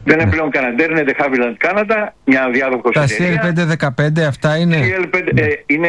Δεν είναι πλέον Canadair, είναι The Havilland Canada, μια διάδοχος εταιρεία. Τα CL515 αυτά είναι? Είναι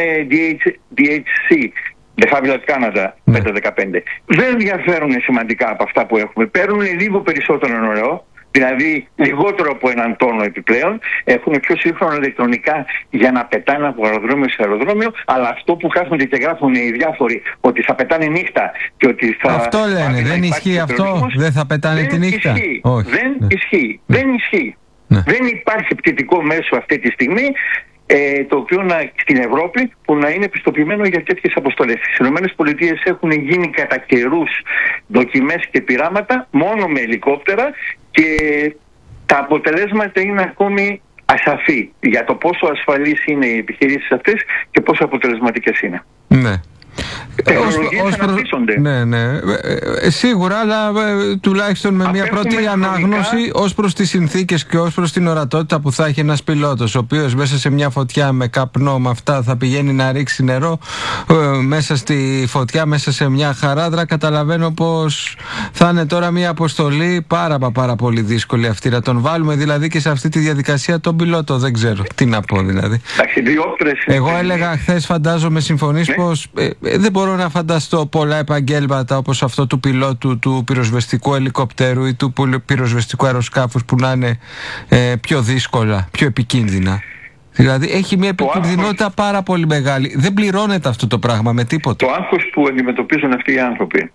DHC, The Havilland Canada 515. Δεν διαφέρουν σημαντικά από αυτά που έχουμε. Παίρνουν λίγο περισσότερο νερό, δηλαδή λιγότερο από 1 τόνο επιπλέον. Έχουν πιο σύγχρονα ηλεκτρονικά για να πετάνε από αεροδρόμιο σε αεροδρόμιο. Αλλά αυτό που κάθονται και γράφουν οι διάφοροι ότι θα πετάνε νύχτα και ότι θα. Αυτό λένε. Δεν ισχύει αυτό? Δεν θα πετάνε τη νύχτα? Όχι. Δεν ισχύει. Δεν ισχύει. Δεν υπάρχει πτυτικό μέσο αυτή τη στιγμή το οποίο στην Ευρώπη που να είναι πιστοποιημένο για τέτοιες αποστολές. Στις ΗΠΑ έχουν γίνει κατά καιρούς δοκιμές και πειράματα μόνο με ελικόπτερα και τα αποτελέσματα είναι ακόμη ασαφή για το πόσο ασφαλείς είναι οι επιχειρήσεις αυτές και πόσο αποτελεσματικές είναι. Ναι. Τεχνολογίες αναπτύσσονται. Ναι. Σίγουρα, αλλά τουλάχιστον με μια πρώτη ανάγνωση ως προς τις συνθήκες και ως προς την ορατότητα που θα έχει ένας πιλότος, ο οποίος μέσα σε μια φωτιά με καπνό με αυτά θα πηγαίνει να ρίξει νερό μέσα στη φωτιά, μέσα σε μια χαράδρα. Καταλαβαίνω πως θα είναι τώρα μια αποστολή πάρα πολύ δύσκολη αυτή. Να τον βάλουμε δηλαδή και σε αυτή τη διαδικασία τον πιλότο, δεν ξέρω τι να πω δηλαδή. Εγώ έλεγα χθες, φαντάζομαι συμφωνείς, πως δεν μπορώ να φανταστώ πολλά επαγγέλματα όπως αυτό του πιλότου του πυροσβεστικού ελικόπτερου ή του πυροσβεστικού αεροσκάφους που να είναι πιο δύσκολα, πιο επικίνδυνα. Δηλαδή έχει μια επικίνδυνοτητα πάρα πολύ μεγάλη. Δεν πληρώνεται αυτό το πράγμα με τίποτα. Το άγχος που αντιμετωπίζουν αυτοί οι άνθρωποι,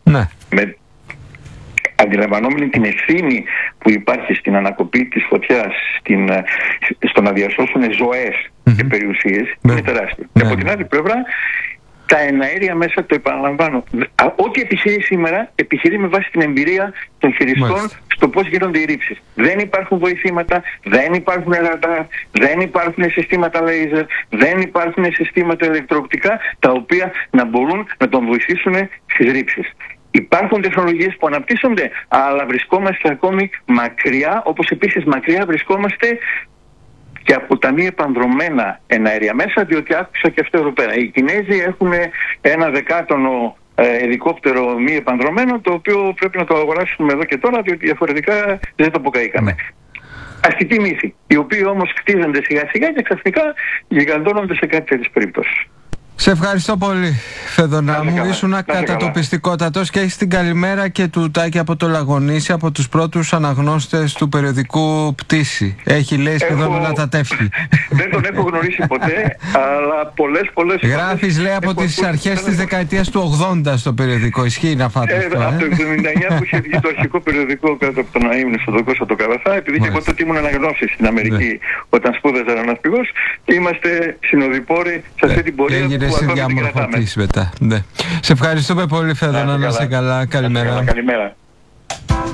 αντιλαμβανόμενοι την ευθύνη που υπάρχει στην ανακοπή της φωτιάς, στο να διασώσουν ζωές και περιουσίες, είναι τεράστιο. Και από την άλλη πλευρά, τα εναέρια μέσα, το επαναλαμβάνω, ό,τι επιχειρεί σήμερα, επιχειρεί με βάση την εμπειρία των χειριστών στο πώς γίνονται οι ρήψεις. Δεν υπάρχουν βοηθήματα, δεν υπάρχουν ραντάρ, δεν υπάρχουν συστήματα λέιζερ, δεν υπάρχουν συστήματα ηλεκτροοπτικά τα οποία να μπορούν να τον βοηθήσουν στις ρήψεις. Υπάρχουν τεχνολογίες που αναπτύσσονται, αλλά βρισκόμαστε ακόμη μακριά, όπως επίσης μακριά βρισκόμαστε και από τα μη επανδρωμένα εναέρια μέσα, διότι άκουσα και αυτό εδώ πέρα. Οι Κινέζοι έχουν ένα 10τονο ελικόπτερο μη επανδρωμένο, το οποίο πρέπει να το αγοράσουμε εδώ και τώρα, διότι διαφορετικά δεν το αποκαήκαμε. Αστική μύθη, οι οποίοι όμως κτίζονται σιγά σιγά και ξαφνικά γιγαντώνονται σε κάτι τέτοιες περιπτώσεις. Σε ευχαριστώ πολύ, Φεδωνά μου. Ήσουν κατατοπιστικότατος και έχεις την καλημέρα και του Τάκη από το Λαγονίσι, από τους πρώτους αναγνώστες του περιοδικού Πτήση. Έχει, λέει, σχεδόν να τα τεύχει. Δεν τον έχω γνωρίσει ποτέ, αλλά πολλές γράφεις, λέει, από τις αρχές της δεκαετίας του 80 στο περιοδικό. Ισχύει να φάτε αυτό? Από το 79 που είχε βγει το αρχικό περιοδικό κάτω από τον Αείμνη στον Κώστα το Καραθά, επειδή και εγώ τότε ήμουν αναγνώστης στην Αμερική όταν σπούδαζα αεροναυπηγός, είμαστε συνοδοιπόροι σε αυτή την πορεία. Διαμορφωτής μετά. Σε ευχαριστούμε πολύ, Φεδωνά, να είσαι καλά. Καλημέρα. Καλημέρα.